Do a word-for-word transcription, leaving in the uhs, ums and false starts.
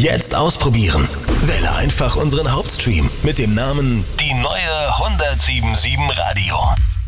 Jetzt ausprobieren. Wähle einfach unseren Hauptstream mit dem Namen Die neue hundertsieben Komma sieben Radio.